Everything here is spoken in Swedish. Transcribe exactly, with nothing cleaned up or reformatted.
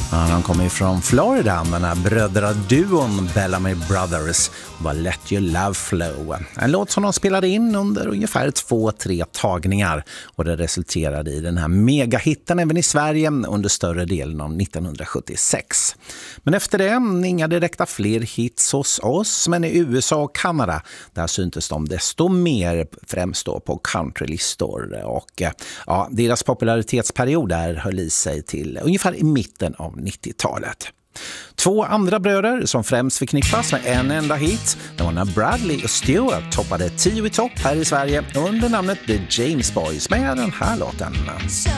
Ja, de kommer från Florida, men här brödraduon Bellamy Brothers var Let Your Love Flow. En låt som de spelade in under ungefär två, tre tagningar och det resulterade i den här megahitten även i Sverige under större delen av nittonhundrasjuttiosex. Men efter det, inga direkta fler hits hos oss, men i U S A och Kanada, där syntes de desto mer, främst då på countrylistor. Och ja, deras popularitetsperiod där höll i sig till ungefär i mitten av nittiotalet. Två andra bröder som främst förknippas med en enda hit, det var när Bradley och Stewart toppade tio i topp här i Sverige under namnet The James Boys med den här låten.